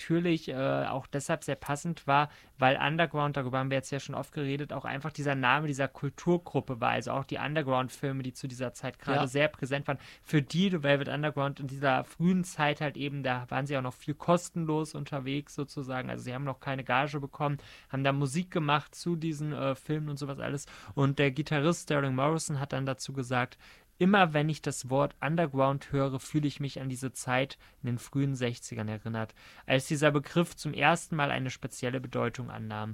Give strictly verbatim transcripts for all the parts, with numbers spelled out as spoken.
natürlich äh, auch deshalb sehr passend war, weil Underground, darüber haben wir jetzt ja schon oft geredet, auch einfach dieser Name dieser Kulturgruppe war. Also auch die Underground-Filme, die zu dieser Zeit gerade Ja. sehr präsent waren. Für die The Velvet Underground in dieser frühen Zeit halt eben, da waren sie auch noch viel kostenlos unterwegs sozusagen. Also sie haben noch keine Gage bekommen, haben da Musik gemacht zu diesen äh, Filmen und sowas alles. Und der Gitarrist Sterling Morrison hat dann dazu gesagt, immer wenn ich das Wort Underground höre, fühle ich mich an diese Zeit in den frühen sechzigern erinnert, als dieser Begriff zum ersten Mal eine spezielle Bedeutung annahm.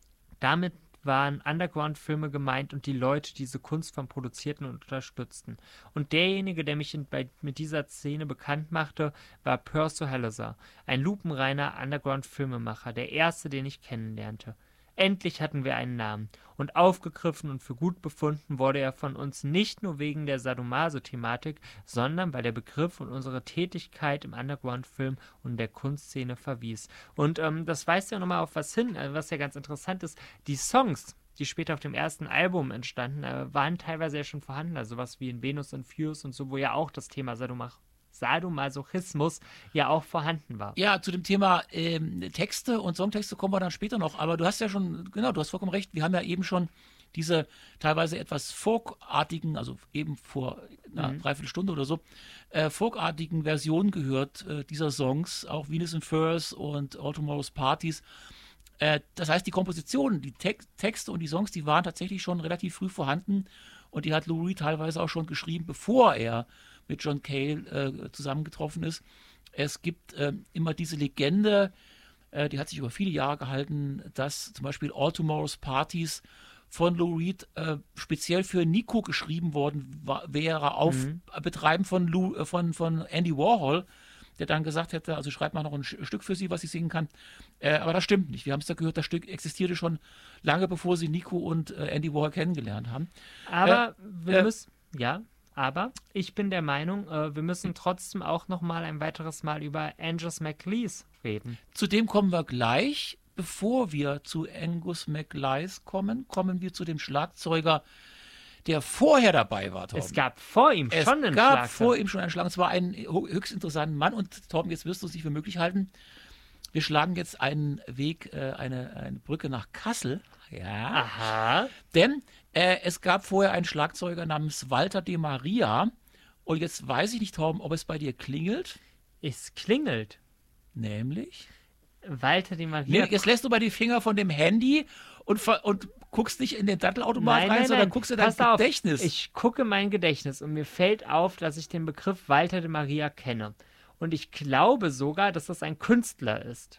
Damit waren Underground-Filme gemeint und die Leute, die diese Kunstform produzierten und unterstützten. Und derjenige, der mich in, bei, mit dieser Szene bekannt machte, war Percy Halaser, ein lupenreiner Underground-Filmemacher, der erste, den ich kennenlernte. Endlich hatten wir einen Namen, und aufgegriffen und für gut befunden wurde er von uns nicht nur wegen der Sadomaso-Thematik, sondern weil der Begriff und unsere Tätigkeit im Underground-Film und der Kunstszene verwies. Und ähm, das weist ja nochmal auf was hin, äh, was ja ganz interessant ist. Die Songs, die später auf dem ersten Album entstanden, äh, waren teilweise ja schon vorhanden, also sowas wie in Venus and Fuse und so, wo ja auch das Thema Sadomach Sadomasochismus ja auch vorhanden war. Ja, zu dem Thema ähm, Texte und Songtexte kommen wir dann später noch. Aber du hast ja schon, genau, du hast vollkommen recht. Wir haben ja eben schon diese teilweise etwas folkartigen, also eben vor einer Mhm. Dreiviertelstunde oder so, äh, folkartigen Versionen gehört äh, dieser Songs, auch Venus and Furs und All Tomorrow's Parties. Äh, das heißt, die Kompositionen, die Te Texte und die Songs, die waren tatsächlich schon relativ früh vorhanden und die hat Lou Reed teilweise auch schon geschrieben, bevor er mit John Cale äh, zusammengetroffen ist. Es gibt äh, immer diese Legende, äh, die hat sich über viele Jahre gehalten, dass zum Beispiel All Tomorrow's Parties von Lou Reed äh, speziell für Nico geschrieben worden war, wäre auf Mhm. Betreiben von, Lou, äh, von, von Andy Warhol, der dann gesagt hätte, also schreibt mal noch ein Sch- Stück für sie, was sie singen kann. Äh, aber das stimmt nicht. Wir haben es ja gehört, das Stück existierte schon lange, bevor sie Nico und äh, Andy Warhol kennengelernt haben. Aber wir äh, müssen, ja, aber ich bin der Meinung, äh, wir müssen trotzdem auch noch mal ein weiteres Mal über Angus MacLeese reden. Zu dem kommen wir gleich. Bevor wir zu Angus MacLeese kommen, kommen wir zu dem Schlagzeuger, der vorher dabei war, Torben. Es gab vor ihm Es schon einen gab Schlagzeug. vor ihm schon einen Schlag. Und zwar einen ho- höchst interessanten Mann. Und Torben, jetzt wirst du es nicht für möglich halten. Wir schlagen jetzt einen Weg, äh, eine, eine Brücke nach Kassel. Ja. Aha. Denn äh, es gab vorher einen Schlagzeuger namens Walter de Maria. Und jetzt weiß ich nicht, Torben, ob es bei dir klingelt. Es klingelt. Nämlich. Walter de Maria. Nee, jetzt lässt du mal die Finger von dem Handy und, ver- und guckst nicht in den Dattelautomat Nein, rein, nein, sondern nein. guckst in dein Pass auf, Gedächtnis. ich gucke mein Gedächtnis und mir fällt auf, dass ich den Begriff Walter de Maria kenne. Und ich glaube sogar, dass das ein Künstler ist.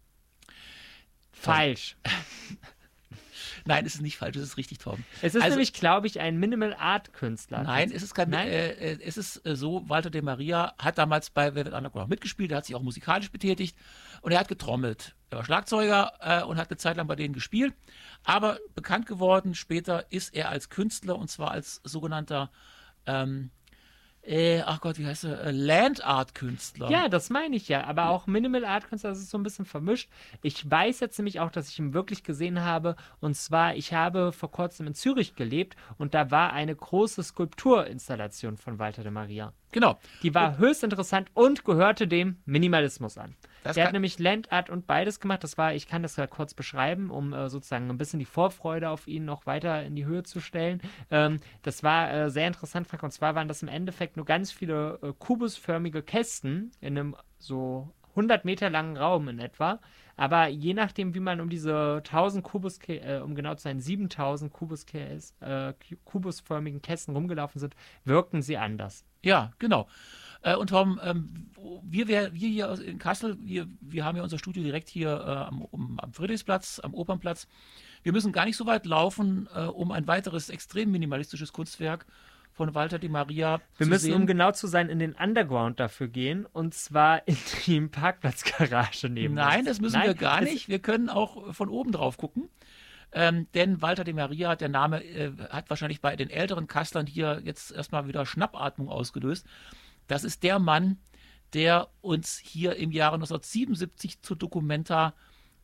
Falsch. Nein, es ist nicht falsch, es ist richtig, Torben. Es ist Also- nämlich, glaube ich, ein Minimal Art Künstler. Nein, es ist kein. Nein? Äh, äh, es ist äh, so, Walter de Maria hat damals bei Velvet Underground mitgespielt, er hat sich auch musikalisch betätigt und er hat getrommelt. Er war Schlagzeuger äh, und hat eine Zeit lang bei denen gespielt. Aber bekannt geworden später ist er als Künstler und zwar als sogenannter, ähm, äh, ach Gott, wie heißt er? Äh, Land Art Künstler. Ja, das meine ich ja. Aber auch Minimal Art Künstler, das ist so ein bisschen vermischt. Ich weiß jetzt nämlich auch, dass ich ihn wirklich gesehen habe. Und zwar, ich habe vor kurzem in Zürich gelebt und da war eine große Skulpturinstallation von Walter de Maria. Genau. Die war höchst interessant und gehörte dem Minimalismus an. Das Der hat kann- nämlich Land Art und beides gemacht. Das war, ich kann das ja kurz beschreiben, um äh, sozusagen ein bisschen die Vorfreude auf ihn noch weiter in die Höhe zu stellen. Ähm, das war äh, sehr interessant, Frank. Und zwar waren das im Endeffekt nur ganz viele äh, kubusförmige Kästen in einem so hundert Meter langen Raum in etwa. Aber je nachdem, wie man um diese tausend Kubus, äh, um genau zu sein, siebentausend Kubus, äh, kubusförmigen Kästen rumgelaufen sind, wirkten sie anders. Ja, genau. Äh, und Tom, ähm, wir, wir, wir hier aus- in Kassel, wir, wir haben ja unser Studio direkt hier äh, am, um, am Friedrichsplatz, am Opernplatz. Wir müssen gar nicht so weit laufen, äh, um ein weiteres extrem minimalistisches Kunstwerk von Walter de Maria Wir zu müssen, sehen. um genau zu sein, in den Underground dafür gehen. Und zwar in die Parkplatzgarage neben Nein, uns. das müssen Nein, wir gar es- nicht. Wir können auch von oben drauf gucken. Ähm, denn Walter de Maria, der Name, äh, hat wahrscheinlich bei den älteren Kastlern hier jetzt erstmal wieder Schnappatmung ausgelöst. Das ist der Mann, der uns hier im Jahre neunzehnhundertsiebenundsiebzig zur Documenta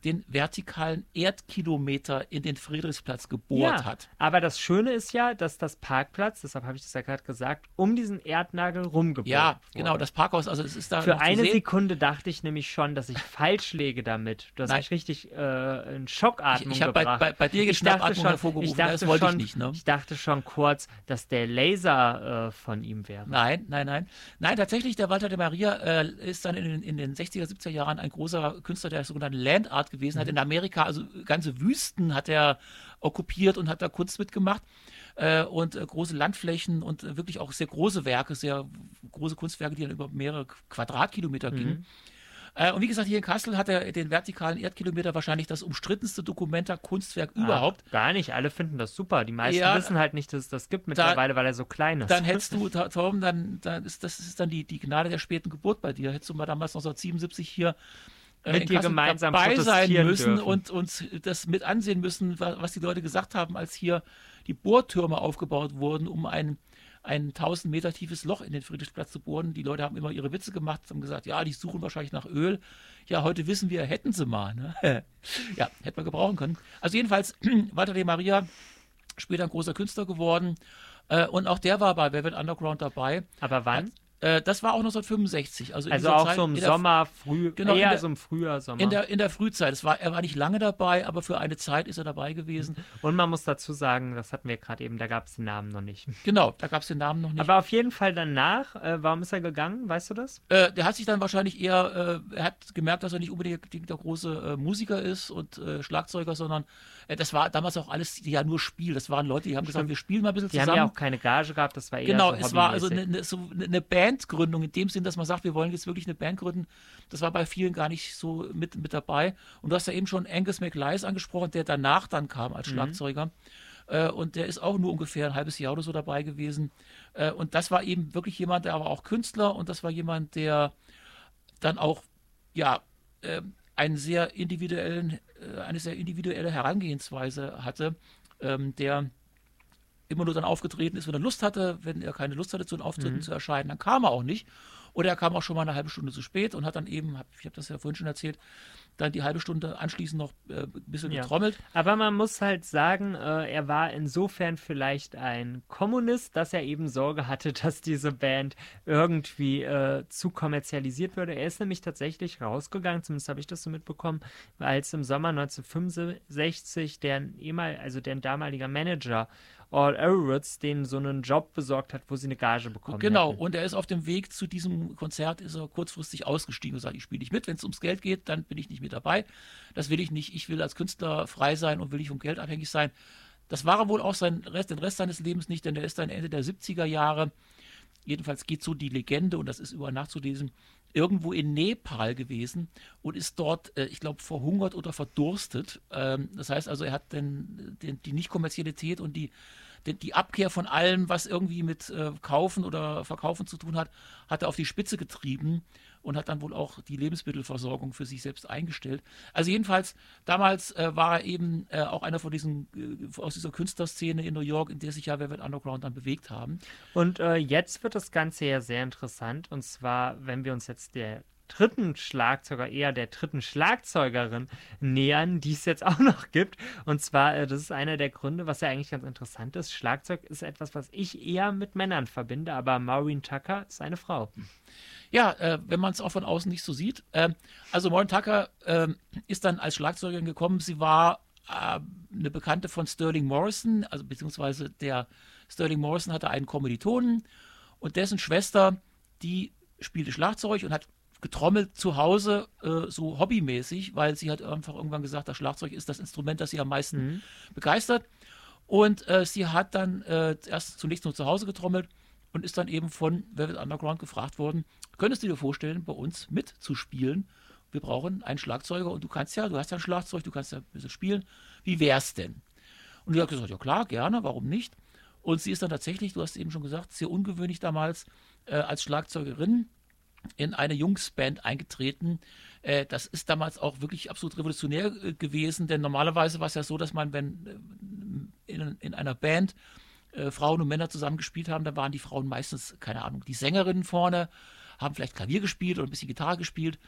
den vertikalen Erdkilometer in den Friedrichsplatz gebohrt Ja, hat. aber das Schöne ist ja, dass das Parkplatz, deshalb habe ich das ja gerade gesagt, um diesen Erdnagel rumgebohrt Ja, wurde. genau, das Parkhaus, also es ist da Für noch zu eine sehen. Sekunde dachte ich nämlich schon, dass ich falsch läge damit. Du hast Nein. mich richtig äh, in Schockatmung Ich- ich hab bei- gebracht. bei- bei dir Ich Schnappatmung dachte schon- hervorgerufen, ich dachte das wollte ich schon, nicht, ne? Ich dachte schon kurz, dass der Laser äh, von ihm wäre. Nein, nein, nein. Nein, tatsächlich, der Walter de Maria äh, ist dann in, den- in den sechziger, siebziger Jahren ein großer Künstler der sogenannten Land Art gewesen, hat in Amerika, also ganze Wüsten hat er okkupiert und hat da Kunst mitgemacht. Äh, und äh, große Landflächen und äh, wirklich auch sehr große Werke, sehr große Kunstwerke, die dann über mehrere Quadratkilometer gingen. Äh, und wie gesagt, hier in Kassel hat er den vertikalen Erdkilometer wahrscheinlich das umstrittenste Dokumenta-Kunstwerk überhaupt. Ach, gar nicht, alle finden das super. Die meisten Ja, wissen halt nicht, dass es das gibt mittlerweile, weil er so klein ist. Dann hättest du, Ta- Torben, dann, dann ist, das ist dann die, die Gnade der späten Geburt bei dir. Hättest du mal damals neunzehnhundertsiebenundsiebzig hier äh, Mit in dir Kassel gemeinsam dabei sein protestieren müssen dürfen. und uns das mit ansehen müssen, wa- was die Leute gesagt haben, als hier die Bohrtürme aufgebaut wurden, um ein, ein tausend Meter tiefes Loch in den Friedrichsplatz zu bohren. Die Leute haben immer ihre Witze gemacht, haben gesagt, ja, die suchen wahrscheinlich nach Öl. Ja, heute wissen wir, hätten sie mal. Ne? Ja, hätten wir gebrauchen können. Also jedenfalls, Walter de Maria, später ein großer Künstler geworden. Äh, und auch der war bei Velvet Underground dabei. Aber wann? Äh, das war auch neunzehnhundertfünfundsechzig. Also, in Also dieser auch Zeit, so im in der, Sommer, früh, Genau, in eher der- so im Frühjahr, Sommer. In der, in der Frühzeit. Es war, er war nicht lange dabei, aber für eine Zeit ist er dabei gewesen. Und man muss dazu sagen, das hatten wir gerade eben, da gab es den Namen noch nicht. Genau, da gab es den Namen noch nicht. Aber auf jeden Fall danach, äh, warum ist er gegangen, weißt du das? Äh, der hat sich dann wahrscheinlich eher, äh, er hat gemerkt, dass er nicht unbedingt der große äh, Musiker ist und äh, Schlagzeuger, sondern äh, das war damals auch alles ja nur Spiel. Das waren Leute, die haben gesagt, wir spielen mal ein bisschen Die zusammen. haben ja auch keine Gage gehabt, das war eher Genau, so es war also hobbymäßig. eine, eine, so eine Bandgründung in dem Sinn, dass man sagt, wir wollen jetzt wirklich eine Band gründen. Das war bei vielen gar nicht so mit, mit dabei. Und du hast ja eben schon Angus MacLise angesprochen, der danach dann kam als Schlagzeuger. Äh, und der ist auch nur ungefähr ein halbes Jahr oder so dabei gewesen. Äh, und das war eben wirklich jemand, der war auch Künstler und das war jemand, der dann auch, ja, äh, einen sehr individuellen, äh, eine sehr individuelle Herangehensweise hatte, ähm, der immer nur dann aufgetreten ist, wenn er Lust hatte. Wenn er keine Lust hatte, zu den Auftritten zu erscheinen, dann kam er auch nicht. Oder er kam auch schon mal eine halbe Stunde zu spät und hat dann eben, hab- ich habe das ja vorhin schon erzählt, dann die halbe Stunde anschließend noch äh, ein bisschen Ja. getrommelt. Aber man muss halt sagen, äh, er war insofern vielleicht ein Kommunist, dass er eben Sorge hatte, dass diese Band irgendwie äh, zu kommerzialisiert würde. Er ist nämlich tatsächlich rausgegangen, zumindest habe ich das so mitbekommen, als im Sommer neunzehnhundertfünfundsechzig deren ehemal, also deren damaliger Manager All Everett denen so einen Job besorgt hat, wo sie eine Gage bekommen Genau, hätten. und er ist auf dem Weg zu diesem Konzert, ist er kurzfristig ausgestiegen und sagt, ich spiele nicht mit, wenn es ums Geld geht, dann bin ich nicht mit dabei. Das will ich nicht, ich will als Künstler frei sein und will nicht vom Geld abhängig sein. Das war er wohl auch sein Rest, den Rest seines Lebens nicht, denn er ist dann Ende der siebziger Jahre, jedenfalls geht so die Legende, und das ist überall nachzulesen, irgendwo in Nepal gewesen und ist dort, äh, ich glaube, verhungert oder verdurstet. Ähm, das heißt also, er hat den, den, die Nicht-Kommerzialität und die, den, die Abkehr von allem, was irgendwie mit äh, Kaufen oder Verkaufen zu tun hat, hat er auf die Spitze getrieben und hat dann wohl auch die Lebensmittelversorgung für sich selbst eingestellt. Also jedenfalls, damals äh, war er eben äh, auch einer von diesen, äh, aus dieser Künstlerszene in New York, in der sich ja Velvet Underground dann bewegt haben. Und äh, jetzt wird das Ganze ja sehr interessant. Und zwar, wenn wir uns jetzt der dritten Schlagzeuger, eher der dritten Schlagzeugerin nähern, die es jetzt auch noch gibt. Und zwar, äh, das ist einer der Gründe, was ja eigentlich ganz interessant ist. Schlagzeug ist etwas, was ich eher mit Männern verbinde, aber Maureen Tucker ist eine Frau. Ja, äh, wenn man es auch von außen nicht so sieht. Ähm, also Maureen Tucker ähm, ist dann als Schlagzeugerin gekommen. Sie war äh, eine Bekannte von Sterling Morrison, also beziehungsweise der Sterling Morrison hatte einen Kommilitonen und dessen Schwester, die spielte Schlagzeug und hat getrommelt zu Hause, äh, so hobbymäßig, weil sie hat einfach irgendwann gesagt, das Schlagzeug ist das Instrument, das sie am meisten Mhm. begeistert. Und äh, sie hat dann äh, erst zunächst nur zu Hause getrommelt und ist dann eben von Velvet Underground gefragt worden, könntest du dir vorstellen, bei uns mitzuspielen? Wir brauchen einen Schlagzeuger und du kannst ja, du hast ja ein Schlagzeug, du kannst ja ein bisschen spielen. Wie wär's denn? Und die hat gesagt, ja klar, gerne, warum nicht? Und sie ist dann tatsächlich, du hast eben schon gesagt, sehr ungewöhnlich damals äh, als Schlagzeugerin in eine Jungsband eingetreten. Äh, das ist damals auch wirklich absolut revolutionär äh, gewesen, denn normalerweise war es ja so, dass man, wenn äh, in, in einer Band äh, Frauen und Männer zusammen gespielt haben, dann waren die Frauen meistens, keine Ahnung, die Sängerinnen vorne, haben vielleicht Klavier gespielt oder ein bisschen Gitarre gespielt.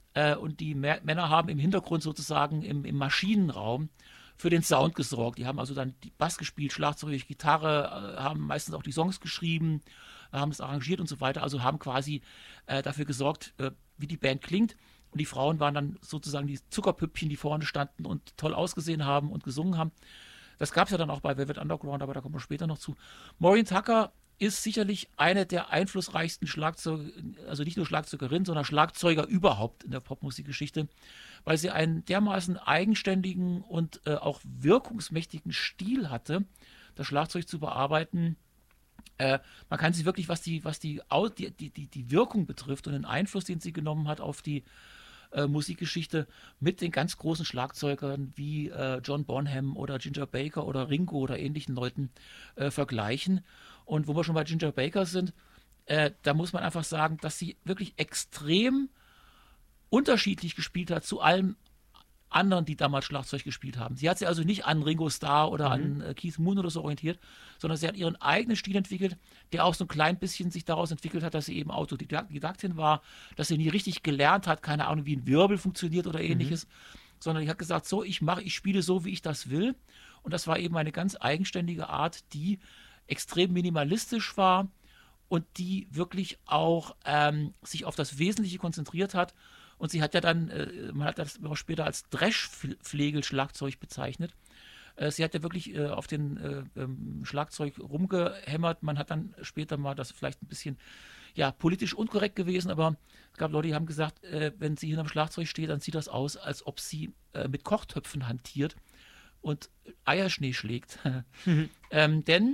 Äh, und die Mä- Männer haben im Hintergrund sozusagen im, im Maschinenraum für den Sound gesorgt. Die haben also dann die Bass gespielt, Schlagzeug, Gitarre, äh, haben meistens auch die Songs geschrieben, äh, haben es arrangiert und so weiter. Also haben quasi äh, dafür gesorgt, äh, wie die Band klingt. Und die Frauen waren dann sozusagen die Zuckerpüppchen, die vorne standen und toll ausgesehen haben und gesungen haben. Das gab es ja dann auch bei Velvet Underground, aber da kommen wir später noch zu. Maureen Tucker ist sicherlich eine der einflussreichsten Schlagzeuger, also nicht nur Schlagzeugerin, sondern Schlagzeuger überhaupt in der Popmusikgeschichte, weil sie einen dermaßen eigenständigen und äh, auch wirkungsmächtigen Stil hatte, das Schlagzeug zu bearbeiten. Äh, man kann sie wirklich, was die, was die, Au- die, die, die, die Wirkung betrifft und den Einfluss, den sie genommen hat auf die äh, Musikgeschichte, mit den ganz großen Schlagzeugern wie äh, John Bonham oder Ginger Baker oder Ringo oder ähnlichen Leuten äh, vergleichen. Und wo wir schon bei Ginger Baker sind, äh, da muss man einfach sagen, dass sie wirklich extrem unterschiedlich gespielt hat zu allem anderen, die damals Schlagzeug gespielt haben. Sie hat sich also nicht an Ringo Starr oder Mhm. an äh, Keith Moon oder so orientiert, sondern sie hat ihren eigenen Stil entwickelt, der auch so ein klein bisschen sich daraus entwickelt hat, dass sie eben Autodidaktin war, dass sie nie richtig gelernt hat, keine Ahnung, wie ein Wirbel funktioniert oder Mhm. ähnliches, sondern die hat gesagt, so, ich mache, ich spiele so, wie ich das will. Und das war eben eine ganz eigenständige Art, die extrem minimalistisch war und die wirklich auch ähm, sich auf das Wesentliche konzentriert hat. Und sie hat ja dann, äh, man hat das auch später als Dreschflegelschlagzeug bezeichnet. Äh, sie hat ja wirklich äh, auf den äh, ähm, Schlagzeug rumgehämmert. Man hat dann später mal das vielleicht ein bisschen, ja, politisch unkorrekt gewesen, aber es gab Leute, die haben gesagt, äh, wenn sie hinterm Schlagzeug steht, dann sieht das aus, als ob sie äh, mit Kochtöpfen hantiert und Eierschnee schlägt. Mhm. ähm, denn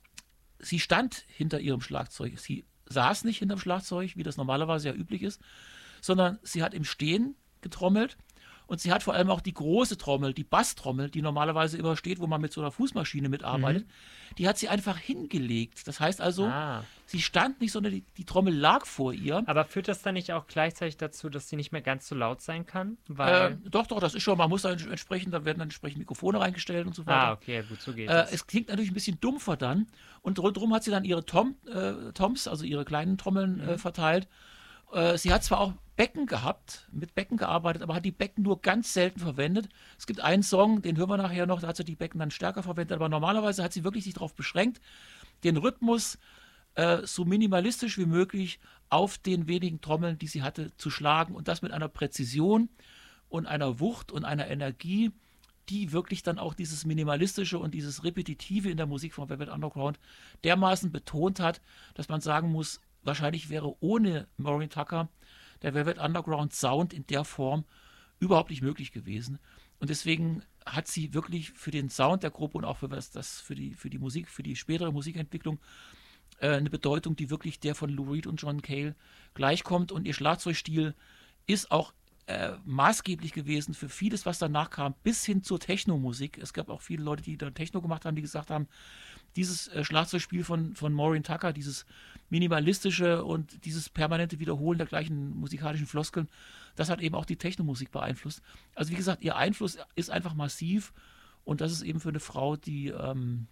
sie stand hinter ihrem Schlagzeug. Sie saß nicht hinterm Schlagzeug, wie das normalerweise ja üblich ist, sondern sie hat im Stehen getrommelt und sie hat vor allem auch die große Trommel, die Basstrommel, die normalerweise immer steht, wo man mit so einer Fußmaschine mitarbeitet, Mhm. die hat sie einfach hingelegt. Das heißt also, Ah. sie stand nicht, sondern die, die Trommel lag vor ihr. Aber führt das dann nicht auch gleichzeitig dazu, dass sie nicht mehr ganz so laut sein kann? Äh, Weil. doch, doch, das ist schon, man muss da entsprechend, da werden dann entsprechend Mikrofone reingestellt und so Ah, weiter. okay, ja, gut, so geht Äh, es. es klingt natürlich ein bisschen dumpfer dann. Und rundherum hat sie dann ihre Tom, äh, Toms, also ihre kleinen Trommeln äh, Mhm. verteilt. Äh, sie hat zwar auch Becken gehabt, mit Becken gearbeitet, aber hat die Becken nur ganz selten verwendet. Es gibt einen Song, den hören wir nachher noch, da hat sie die Becken dann stärker verwendet, aber normalerweise hat sie wirklich sich darauf beschränkt, den Rhythmus äh, so minimalistisch wie möglich auf den wenigen Trommeln, die sie hatte, zu schlagen und das mit einer Präzision und einer Wucht und einer Energie, die wirklich dann auch dieses Minimalistische und dieses Repetitive in der Musik von Velvet Underground dermaßen betont hat, dass man sagen muss, wahrscheinlich wäre ohne Maureen Tucker der Velvet Underground Sound in der Form überhaupt nicht möglich gewesen. Und deswegen hat sie wirklich für den Sound der Gruppe und auch für das, das für die für die Musik, für die spätere Musikentwicklung äh, eine Bedeutung, die wirklich der von Lou Reed und John Cale gleichkommt. Und ihr Schlagzeugstil ist auch äh, maßgeblich gewesen für vieles, was danach kam, bis hin zur Techno-Musik. Es gab auch viele Leute, die dann Techno gemacht haben, die gesagt haben, dieses äh, Schlagzeugspiel von, von Maureen Tucker, dieses minimalistische und dieses permanente Wiederholen der gleichen musikalischen Floskeln, das hat eben auch die Techno-Musik beeinflusst. Also wie gesagt, ihr Einfluss ist einfach massiv und das ist eben für eine Frau, die ähm,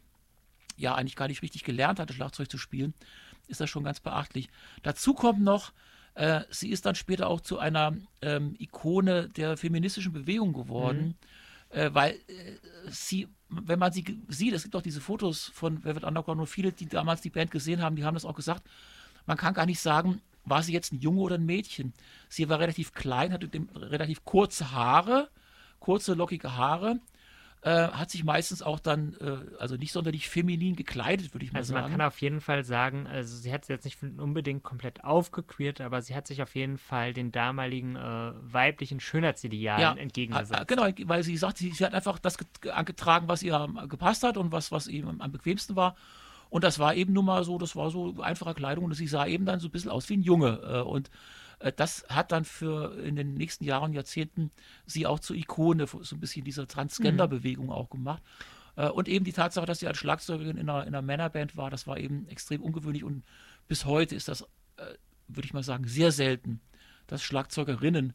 ja eigentlich gar nicht richtig gelernt hatte, Schlagzeug zu spielen, ist das schon ganz beachtlich. Dazu kommt noch, äh, sie ist dann später auch zu einer ähm, Ikone der feministischen Bewegung Mhm. geworden, äh, weil äh, sie, wenn man sie ge- sieht, es gibt auch diese Fotos von Velvet Underground und viele, die damals die Band gesehen haben, die haben das auch gesagt, man kann gar nicht sagen, war sie jetzt ein Junge oder ein Mädchen. Sie war relativ klein, hatte dem, relativ kurze Haare, kurze, lockige Haare, äh, hat sich meistens auch dann, äh, also nicht sonderlich feminin gekleidet, würde ich mal Also man kann sagen. auf jeden Fall sagen, also sie hat es jetzt nicht unbedingt komplett aufgequeert, aber sie hat sich auf jeden Fall den damaligen äh, weiblichen Schönheitsidealen Ja, äh, äh, entgegengesetzt. genau, weil sie sagt, sie, sie hat einfach das ge- angetragen, was ihr am- gepasst hat und was, was eben am bequemsten war. Und das war eben nun mal so, das war so einfache Kleidung und sie sah eben dann so ein bisschen aus wie ein Junge. äh, Und äh, das hat dann für in den nächsten Jahren, Jahrzehnten sie auch zur Ikone so ein bisschen dieser Mhm. Transgender-Bewegung auch gemacht. Äh, Und eben die Tatsache, dass sie als Schlagzeugerin in einer, in einer Männerband war, das war eben extrem ungewöhnlich und bis heute ist das, äh, würde ich mal sagen, sehr selten, dass Schlagzeugerinnen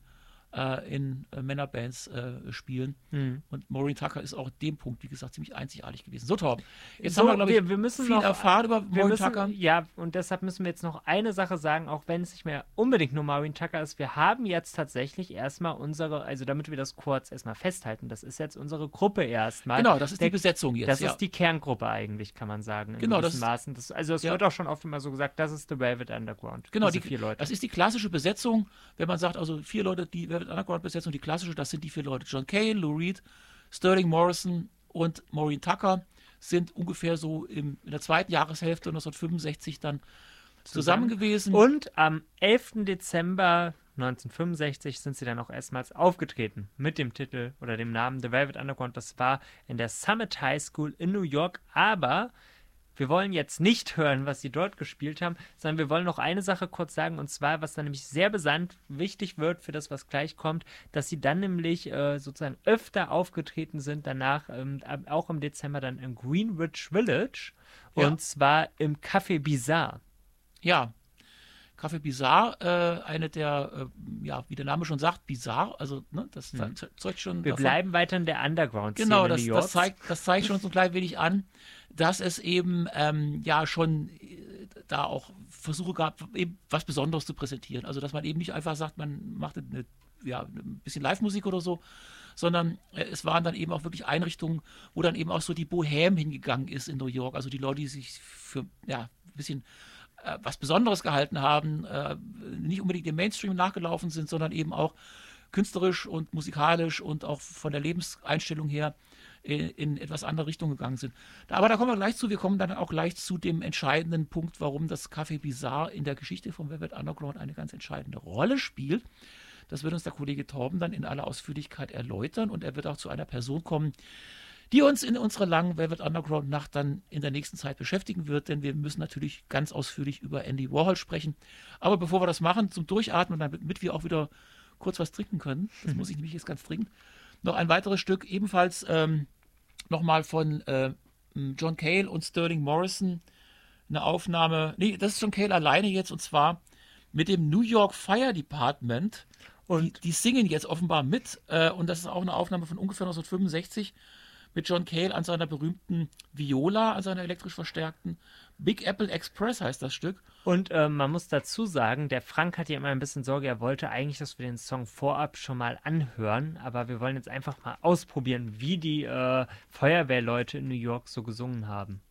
äh, in äh, Männerbands äh, spielen. Mhm. Und Maureen Tucker ist auch in dem Punkt, wie gesagt, ziemlich einzigartig gewesen. So, Torben, jetzt so, haben wir, glaube ich, wir, wir müssen viel noch, erfahren über Maureen müssen, Tucker. Ja, und deshalb müssen wir jetzt noch eine Sache sagen, auch wenn es nicht mehr unbedingt nur Maureen Tucker ist. Wir haben jetzt tatsächlich erstmal unsere, also damit wir das kurz erstmal festhalten, das ist jetzt unsere Gruppe erstmal. Genau, das ist Der, die Besetzung jetzt. Das ja. ist die Kerngruppe eigentlich, kann man sagen. In genau, das Maßen. Das, also es ja. wird auch schon oft immer so gesagt, das ist The Velvet Underground. Genau, die die, vier Leute. Das ist die klassische Besetzung, wenn man sagt, also vier Leute, die Velvet Underground-Besetzung, die klassische, das sind die vier Leute. John Cale, Lou Reed, Sterling Morrison und Maureen Tucker sind ungefähr so im, in der zweiten Jahreshälfte neunzehnhundertfünfundsechzig dann zusammen, zusammen gewesen. Und am elften Dezember neunzehnhundertfünfundsechzig sind sie dann auch erstmals aufgetreten mit dem Titel oder dem Namen The Velvet Underground. Das war in der Summit High School in New York, aber wir wollen jetzt nicht hören, was sie dort gespielt haben, sondern wir wollen noch eine Sache kurz sagen, und zwar, was dann nämlich sehr besandt wichtig wird für das, was gleich kommt, dass sie dann nämlich äh, sozusagen öfter aufgetreten sind, danach ähm, auch im Dezember dann im Greenwich Village, ja. Und zwar im Café Bizarre. Ja, Café Bizarre, äh, eine der, äh, ja, wie der Name schon sagt, Bizarre, also ne, das hm. zeugt schon Wir davon. bleiben weiter in der Underground-Szene Genau, das, New Yorks. das, zeigt, das zeigt schon so ein klein wenig an, dass es eben ähm, ja schon äh, da auch Versuche gab, eben was Besonderes zu präsentieren. Also dass man eben nicht einfach sagt, man macht eine, ja, ein bisschen Live-Musik oder so, sondern äh, es waren dann eben auch wirklich Einrichtungen, wo dann eben auch so die Bohème hingegangen ist in New York. Also die Leute, die sich für ja, ein bisschen äh, was Besonderes gehalten haben, äh, nicht unbedingt dem Mainstream nachgelaufen sind, sondern eben auch künstlerisch und musikalisch und auch von der Lebenseinstellung her in, in etwas andere Richtung gegangen sind. Da, aber da kommen wir gleich zu. Wir kommen dann auch gleich zu dem entscheidenden Punkt, warum das Café Bizarre in der Geschichte vom Velvet Underground eine ganz entscheidende Rolle spielt. Das wird uns der Kollege Torben dann in aller Ausführlichkeit erläutern und er wird auch zu einer Person kommen, die uns in unserer langen Velvet Underground Nacht dann in der nächsten Zeit beschäftigen wird, denn wir müssen natürlich ganz ausführlich über Andy Warhol sprechen. Aber bevor wir das machen, zum Durchatmen, damit wir auch wieder kurz was trinken können, das muss ich nämlich jetzt ganz dringend, noch ein weiteres Stück, ebenfalls ähm, nochmal von äh, John Cale und Sterling Morrison, eine Aufnahme, nee, das ist John Cale alleine jetzt, und zwar mit dem New York Fire Department. Und die, die singen jetzt offenbar mit, äh, und das ist auch eine Aufnahme von ungefähr neunzehnhundertfünfundsechzig mit John Cale an seiner berühmten Viola, an seiner elektrisch verstärkten. Big Apple Express heißt das Stück. Und äh, man muss dazu sagen, der Frank hat ja immer ein bisschen Sorge, er wollte eigentlich, dass wir den Song vorab schon mal anhören, aber wir wollen jetzt einfach mal ausprobieren, wie die äh, Feuerwehrleute in New York so gesungen haben.